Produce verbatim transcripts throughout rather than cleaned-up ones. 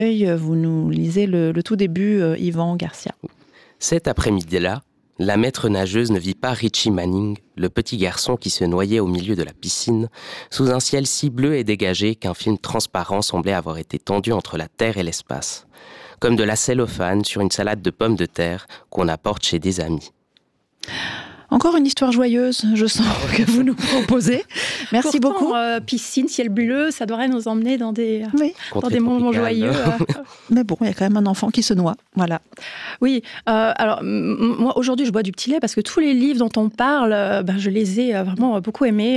Vous nous lisez le, le tout début, euh, Yvan Garcia. Cet après-midi-là, la maître nageuse ne vit pas Richie Manning, le petit garçon qui se noyait au milieu de la piscine, sous un ciel si bleu et dégagé qu'un film transparent semblait avoir été tendu entre la terre et l'espace, comme de la cellophane sur une salade de pommes de terre qu'on apporte chez des amis. Encore une histoire joyeuse, je sens que vous nous proposez. Merci Pourtant, beaucoup. Euh, piscine, ciel bleu, ça devrait nous emmener dans des, oui. dans des moments joyeux. Mais bon, il y a quand même un enfant qui se noie. Voilà. Oui, euh, alors m- moi aujourd'hui je bois du petit lait parce que tous les livres dont on parle, euh, ben, je les ai euh, vraiment beaucoup aimés.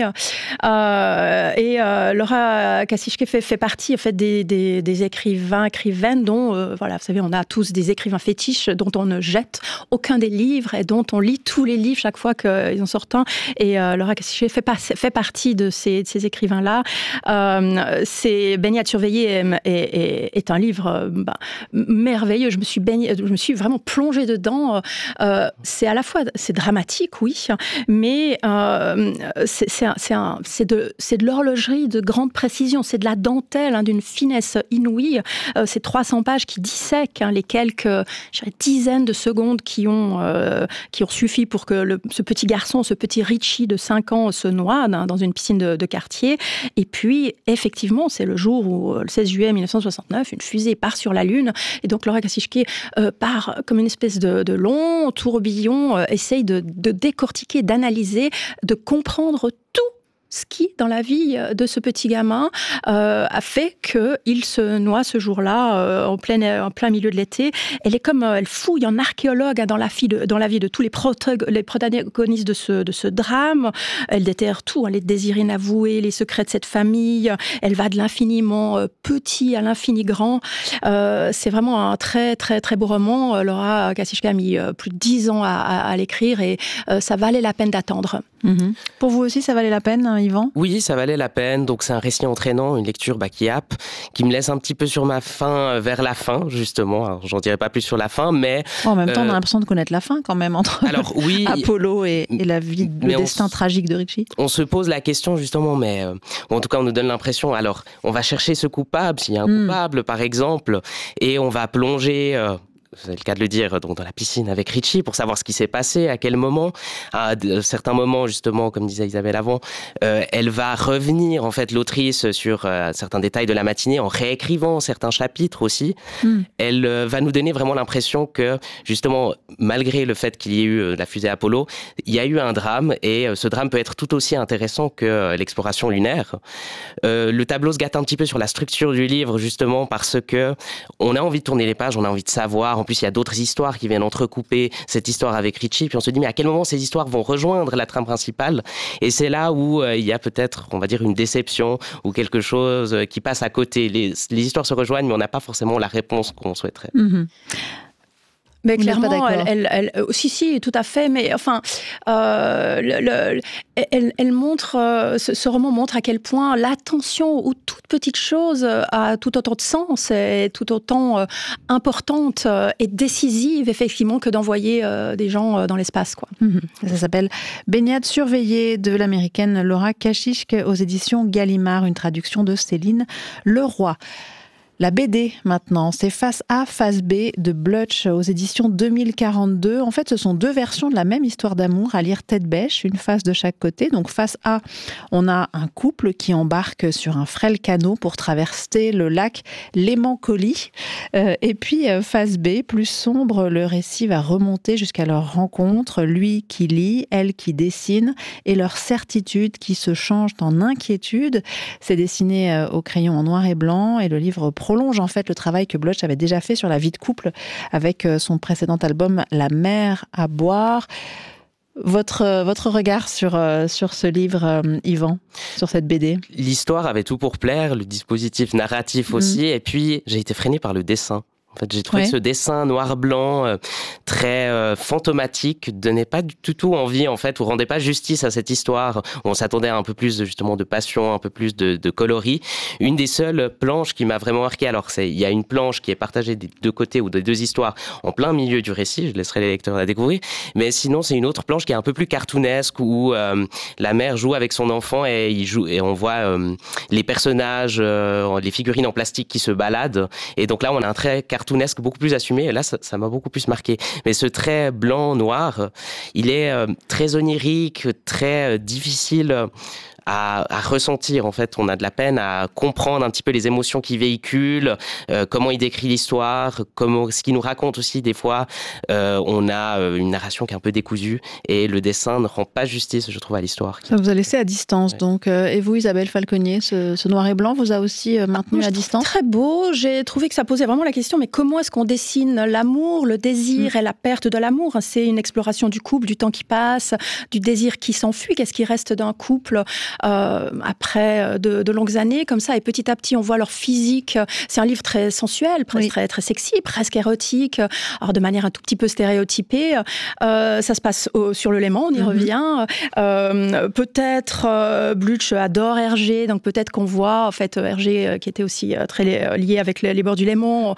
Euh, et euh, Laura Kasischke fait, fait partie en fait, des, des, des écrivains, écrivaines dont, euh, voilà, vous savez, on a tous des écrivains fétiches dont on ne jette aucun des livres et dont on lit tous les livres chaque fois qu'ils en sortent un. Et euh, Laura Kasischke fait, pas, fait partie de ces, de ces écrivains-là. Euh, c'est Baignade surveillée est, est, est, est un livre ben, merveilleux. Je me suis baignée, je me suis vraiment plongée dedans. Euh, c'est à la fois, c'est dramatique, oui, mais euh, c'est, c'est, un, c'est, un, c'est, de, c'est de l'horlogerie de grande précision. C'est de la dentelle, hein, d'une finesse inouïe. Euh, c'est trois cents pages qui dissèquent hein, les quelques je dirais, dizaines de secondes qui ont, euh, qui ont suffi pour que le, ce petit garçon, ce petit Richie de cinq ans se noie dans une piscine de, de quartier. Et puis, effectivement, c'est le jour où, le seize juillet mille neuf cent soixante-neuf, une fusée part sur la Lune. Et donc, Laura Kasischke euh, part comme une espèce de, de long tourbillon, euh, essaye de, de décortiquer, d'analyser, de comprendre tout ce qui, dans la vie de ce petit gamin, euh, a fait qu'il se noie ce jour-là, euh, en, plein, en plein milieu de l'été. Elle est comme, euh, elle fouille en archéologue hein, dans, la vie de, dans la vie de tous les, protag- les protagonistes de ce, de ce drame. Elle déterre tout, hein, les désirs inavoués, les secrets de cette famille. Elle va de l'infiniment euh, petit à l'infini grand. Euh, c'est vraiment un très, très, très beau roman. Laura Kasischke a mis euh, plus de dix ans à, à, à l'écrire et euh, ça valait la peine d'attendre. Mmh. Pour vous aussi, ça valait la peine, hein, Yvan ? Oui, ça valait la peine. Donc, c'est un récit entraînant, une lecture bah, qui happe, qui me laisse un petit peu sur ma faim vers la fin, justement. Alors, j'en dirai pas plus sur la fin, mais... Oh, en même temps, euh... on a l'impression de connaître la fin, quand même, entre Alors, oui, Apollo et, et la vie, le destin s... tragique de Richie. On se pose la question, justement, mais... Euh, bon, en tout cas, on nous donne l'impression... Alors, on va chercher ce coupable, s'il y a un mmh. coupable, par exemple, et on va plonger... Euh, c'est le cas de le dire, donc dans la piscine avec Richie, pour savoir ce qui s'est passé, à quel moment. À certains moments, justement, comme disait Isabelle avant, euh, elle va revenir, en fait, l'autrice, sur euh, certains détails de la matinée, en réécrivant certains chapitres aussi. Mm. Elle euh, va nous donner vraiment l'impression que, justement, malgré le fait qu'il y ait eu euh, la fusée Apollo, il y a eu un drame, et euh, ce drame peut être tout aussi intéressant que euh, l'exploration lunaire. Euh, le tableau se gâte un petit peu sur la structure du livre, justement, parce que on a envie de tourner les pages, on a envie de savoir. En plus, il y a d'autres histoires qui viennent entrecouper cette histoire avec Richie, puis on se dit, mais à quel moment ces histoires vont rejoindre la trame principale ? Et c'est là où euh, il y a peut-être, on va dire, une déception ou quelque chose qui passe à côté. Les, les histoires se rejoignent, mais on n'a pas forcément la réponse qu'on souhaiterait. Mmh. Mais clairement, elle, elle, elle, elle, si, si, tout à fait. Mais enfin, euh, le, le, elle, elle montre, euh, ce, ce roman montre à quel point l'attention aux toutes petites choses a tout autant de sens et tout autant euh, importante et décisive, effectivement, que d'envoyer euh, des gens dans l'espace, quoi. Mmh. Ça s'appelle Baignade surveillée de l'américaine Laura Kasischke aux éditions Gallimard, une traduction de Céline Leroy. La B D, maintenant, c'est Face A, Face B de Blutch aux éditions deux mille quarante-deux. En fait, ce sont deux versions de la même histoire d'amour à lire tête bêche, une face de chaque côté. Donc, face A, on a un couple qui embarque sur un frêle canot pour traverser le lac Léman-Colis. Euh, et puis, face B, plus sombre, le récit va remonter jusqu'à leur rencontre. Lui qui lit, elle qui dessine, et leur certitude qui se change en inquiétude. C'est dessiné au crayon en noir et blanc, et le livre prolonge en fait le travail que Blutch avait déjà fait sur la vie de couple avec son précédent album La mer à boire. Votre, votre regard sur, sur ce livre, Yvan, sur cette B D ? L'histoire avait tout pour plaire, le dispositif narratif aussi, mmh. et puis j'ai été freiné par le dessin. En fait, j'ai trouvé Ouais. que ce dessin noir-blanc euh, très euh, fantomatique donnait pas du tout envie, en fait, ou rendait pas justice à cette histoire. On s'attendait à un peu plus de, justement de passion, un peu plus de, de coloris. Une des seules planches qui m'a vraiment marqué, alors c'est, il y a une planche qui est partagée des deux côtés ou des deux histoires en plein milieu du récit. Je laisserai les lecteurs la découvrir. Mais sinon, c'est une autre planche qui est un peu plus cartoonesque où euh, la mère joue avec son enfant et il joue et on voit euh, les personnages, euh, les figurines en plastique qui se baladent. Et donc là, on a un trait cartoonesque beaucoup plus assumé. Et là, ça, ça m'a beaucoup plus marqué. Mais ce trait blanc-noir, il est euh, très onirique, très euh, difficile à, à ressentir. En fait, on a de la peine à comprendre un petit peu les émotions qu'il véhicule, euh, comment il décrit l'histoire, comment ce qu'il nous raconte aussi. Des fois, euh, on a euh, une narration qui est un peu décousue et le dessin ne rend pas justice, je trouve, à l'histoire. Ça vous a laissé à distance, Ouais. donc. Euh, et vous, Isabelle Falconier, ce, ce noir et blanc vous a aussi euh, maintenu Moi, à je distance? trouve très beau. J'ai trouvé que ça posait vraiment la question, mais comment est-ce qu'on dessine l'amour, le désir Mm. et la perte de l'amour? C'est une exploration du couple, du temps qui passe, du désir qui s'enfuit. Qu'est-ce qui reste d'un couple euh, après de, de longues années comme ça? Et petit à petit, on voit leur physique. C'est un livre très sensuel, presque Oui. très, très sexy, presque érotique, alors de manière un tout petit peu stéréotypée. Euh, ça se passe au, sur le Léman, on y Mhm. revient. Euh, peut-être euh, Blutch adore Hergé, donc peut-être qu'on voit en fait Hergé euh, qui était aussi euh, très li- euh, lié avec les, les bords du Léman.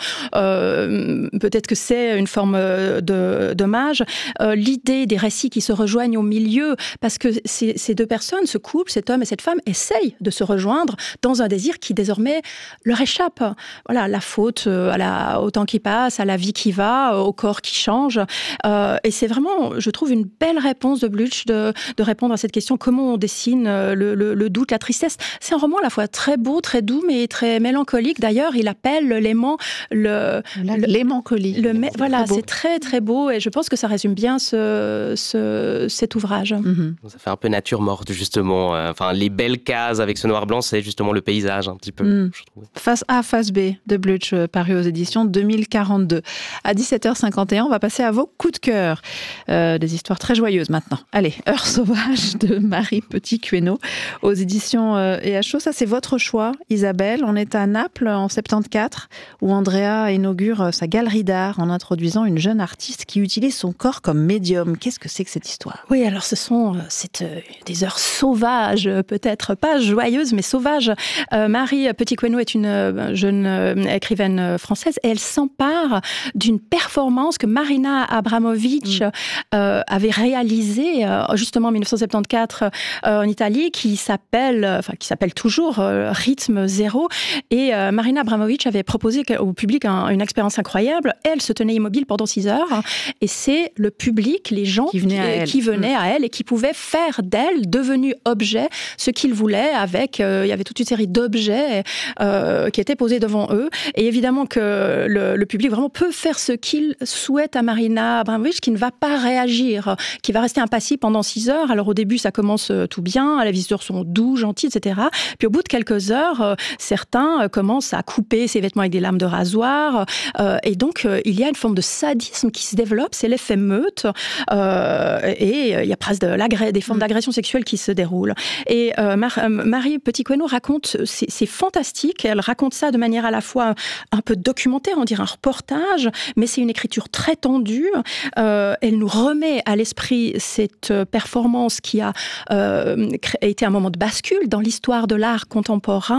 Euh, peut-être que c'est une forme euh, de d'hommage. Euh, l'idée des récits qui se rejoignent au milieu, parce que ces, ces deux personnes, ce couple, cet homme et cette femme, essayent de se rejoindre dans un désir qui désormais leur échappe. Voilà, la faute euh, à la, au temps qui passe, à la vie qui va, euh, au corps qui change. Euh, et c'est vraiment, je trouve, une belle réponse de Blutch de, de répondre à cette question, comment on dessine euh, le, le, le doute, la tristesse. C'est un roman à la fois très beau, très doux, mais très mélancolique. D'ailleurs, il appelle l'aimant le... La- le- L'émancolie. le mé- C'est voilà, très beau. c'est très très beau et je pense que ça résume bien ce, ce, cet ouvrage. Mhm. Ça fait un peu nature morte, justement. Euh, Enfin, les belles cases avec ce noir-blanc, c'est justement le paysage, un petit peu, Mm. je trouve. Face A, face B de Blutch, euh, paru aux éditions deux mille quarante-deux. À dix-sept heures cinquante et un, on va passer à vos coups de cœur. Euh, des histoires très joyeuses maintenant. Allez, Heure sauvage de Marie Petit-Quéneau aux éditions euh, E H O. Ça, c'est votre choix, Isabelle. On est à Naples en soixante-quatorze, où Andrea inaugure euh, sa galerie d'art en introduisant une jeune artiste qui utilise son corps comme médium. Qu'est-ce que c'est que cette histoire? Oui, alors ce sont euh, c'est, euh, des heures sauvages, euh, peut-être pas joyeuses, mais sauvages. Euh, Marie Petit-Quéneau est une euh, jeune euh, écrivaine euh, française et elle s'empare d'une performance que Marina Abramovic Mm. euh, avait réalisée euh, justement en dix-neuf cent soixante-quatorze euh, en Italie, qui s'appelle, euh, enfin qui s'appelle toujours euh, Rythme Zéro. Et euh, Marina Abramovic avait proposé au public un, une expérience incroyable. Elle se tenait immobile pendant six heures, et c'est le public, les gens Qui venaient à elle. qui venaient à elle et qui pouvaient faire d'elle, devenue objet, ce qu'ils voulaient. Avec, euh, il y avait toute une série d'objets euh, qui étaient posés devant eux. Et évidemment que le, le public vraiment peut faire ce qu'il souhaite à Marina Abramovic, qui ne va pas réagir, qui va rester impassible pendant six heures. Alors au début, ça commence euh, tout bien, les visiteurs sont doux, gentils, et cetera. Puis au bout de quelques heures, euh, certains euh, commencent à couper ses vêtements avec des lames de rasoir. Euh, et donc, euh, il y a une forme de sadisme qui se développe, c'est l'effet meute. Euh, et euh, il y a presque de l'agré- des formes d'agression sexuelle qui se déroulent. Et euh, Mar- euh, Marie Petit-Quéneau raconte, c'est, c'est fantastique, elle raconte ça de manière à la fois un peu documentaire, on dirait un reportage, mais c'est une écriture très tendue. Euh, elle nous remet à l'esprit cette performance qui a euh, cré- été un moment de bascule dans l'histoire de l'art contemporain,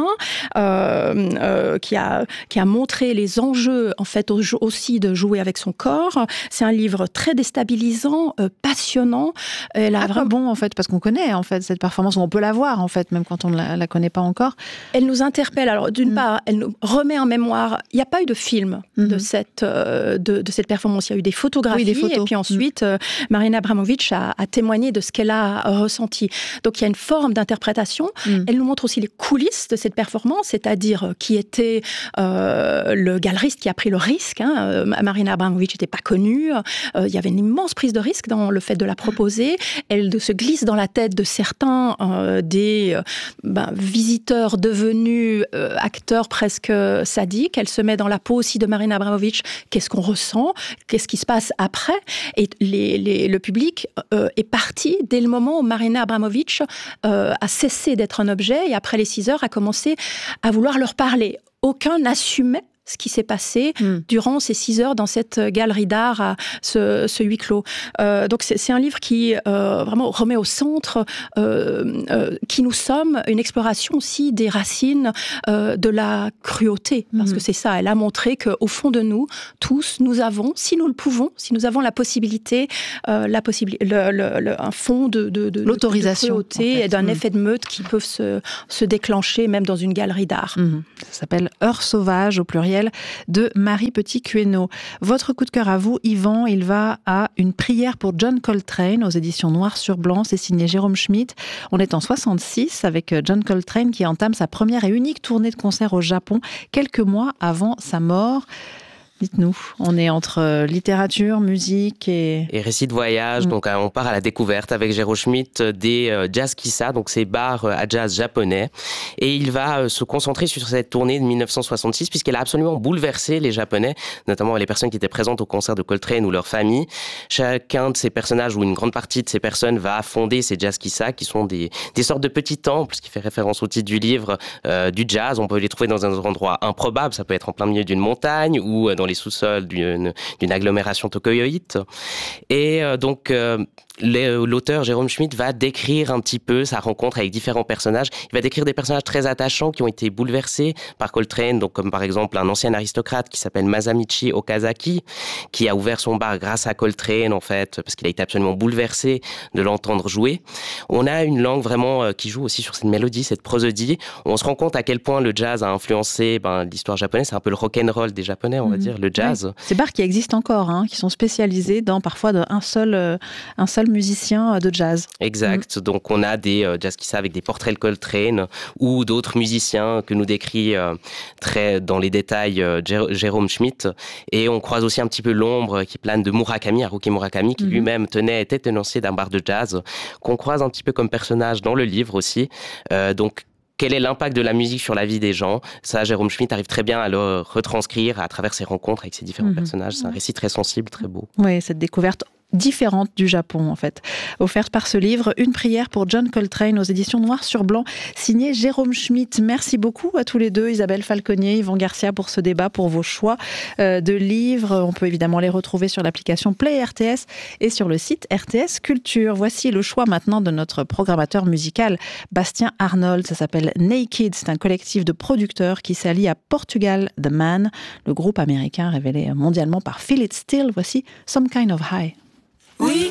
euh, euh, qui a, qui a montré les enjeux, en fait, au- aussi de jouer avec son corps. C'est un livre très déstabilisant, euh, passionnant. Elle a À quoi vraiment... bon, en fait? Parce qu'on connaît, en fait, cette performance. On peut la voir, en fait, même quand on ne la, la connaît pas encore. Elle nous interpelle. Alors, d'une Mm. part, elle nous remet en mémoire. Il n'y a pas eu de film Mhm. de, cette, euh, de, de cette performance. Il y a eu des photographies. Oui, des photos. Et puis ensuite, euh, Marina Abramovic a, a témoigné de ce qu'elle a ressenti. Donc, il y a une forme d'interprétation. Mm. Elle nous montre aussi les coulisses de cette performance, c'est-à-dire euh, qui était euh, le galeriste qui a pris le risque. Hein. Euh, Marina Abramovic n'était pas connue. Euh, il y avait une immense prise de risque dans le fait de la proposer. Elle de- se glisse dans la tête de certains euh, des euh, ben, visiteurs devenus euh, acteurs presque sadiques. Elle se met dans la peau aussi de Marina Abramovic. Qu'est-ce qu'on ressent? Qu'est-ce qui se passe après? Et les, les, le public euh, est parti dès le moment où Marina Abramovic euh, a cessé d'être un objet et après les six heures a commencé à vouloir leur parler. Aucun n'assumait ce qui s'est passé mm. durant ces six heures dans cette galerie d'art, à ce, ce huis clos. Euh, donc c'est, c'est un livre qui euh, vraiment remet au centre euh, euh, qui nous sommes, une exploration aussi des racines euh, de la cruauté, parce mm. que c'est ça, elle a montré qu'au fond de nous, tous, nous avons, si nous le pouvons, si nous avons la possibilité, euh, la possibilité le, le, le, un fond de, de, de, l'autorisation, de cruauté en fait. Et d'un mm. effet de meute qui peuvent se, se déclencher même dans une galerie d'art. Mm. Ça s'appelle Heures sauvages, au pluriel, de Marie Petit-Quéneau. Votre coup de cœur à vous, Yvan, il va à Une prière pour John Coltrane, aux éditions Noir sur Blanc. C'est signé Jérôme Schmitt. On est en soixante-six avec John Coltrane qui entame sa première et unique tournée de concert au Japon, quelques mois avant sa mort. Dites-nous, on est entre littérature, musique et... Et récit de voyage, mmh. donc on part à la découverte avec Jérôme Schmitt des jazz kissa, donc ces bars à jazz japonais. Et il va se concentrer sur cette tournée de dix-neuf cent soixante-six, puisqu'elle a absolument bouleversé les Japonais, notamment les personnes qui étaient présentes au concert de Coltrane ou leurs familles. Chacun de ces personnages, ou une grande partie de ces personnes, va fonder ces jazz kissa, qui sont des, des sortes de petits temples, ce qui fait référence au titre du livre, euh, du jazz. On peut les trouver dans un endroit improbable, ça peut être en plein milieu d'une montagne, ou dans les sous-sols d'une, d'une agglomération tokoyoïte. Et euh, donc, euh, les, l'auteur Jérôme Schmitt va décrire un petit peu sa rencontre avec différents personnages. Il va décrire des personnages très attachants qui ont été bouleversés par Coltrane, donc comme par exemple un ancien aristocrate qui s'appelle Masamichi Okazaki, qui a ouvert son bar grâce à Coltrane, en fait, parce qu'il a été absolument bouleversé de l'entendre jouer. On a une langue vraiment euh, qui joue aussi sur cette mélodie, cette prosodie. On se rend compte à quel point le jazz a influencé ben, l'histoire japonaise. C'est un peu le rock'n'roll des Japonais, on mmh. va dire, le jazz. Oui. Ces bars qui existent encore, hein, qui sont spécialisés dans parfois un seul, euh, un seul musicien de jazz. Exact. Mmh. Donc on a des euh, jazz kissa avec des portraits de Coltrane ou d'autres musiciens que nous décrit euh, très dans les détails euh, Jer- Jérôme Schmitt. Et on croise aussi un petit peu l'ombre qui plane de Murakami, Haruki Murakami, qui mmh. lui-même tenait, était tenancier d'un bar de jazz, qu'on croise un petit peu comme personnage dans le livre aussi. Euh, donc quel est l'impact de la musique sur la vie des gens? Ça, Jérôme Schmitt arrive très bien à le retranscrire à travers ses rencontres avec ses différents mmh. personnages. C'est un récit très sensible, très beau. Oui, cette découverte différente du Japon, en fait. Offerte par ce livre, Une prière pour John Coltrane, aux éditions Noir sur Blanc, signé Jérôme Schmitt. Merci beaucoup à tous les deux, Isabelle Falconier, Yvan Garcia, pour ce débat, pour vos choix euh, de livres. On peut évidemment les retrouver sur l'application Play R T S et sur le site R T S Culture. Voici le choix maintenant de notre programmateur musical, Bastien Arnold. Ça s'appelle Naked. C'est un collectif de producteurs qui s'allie à Portugal The Man, le groupe américain révélé mondialement par Feel It Still. Voici Some Kind of High. We